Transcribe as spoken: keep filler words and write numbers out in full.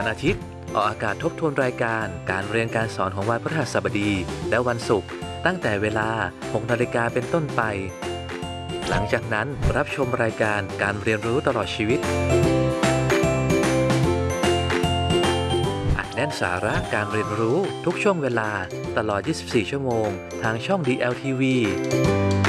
วันอาทิตย์ออกอากาศทบทวนรายการการเรียนการสอนของวันพฤหัสบดีและวันศุกร์ตั้งแต่เวลา หกนาฬิกาเป็นต้นไป หลังจากนั้นรับชมรายการการเรียนรู้ตลอดชีวิตอัดแน่นสาระการเรียนรู้ทุกช่วงเวลาตลอด ยี่สิบสี่ ชั่วโมงทางช่อง ดี แอล ที วี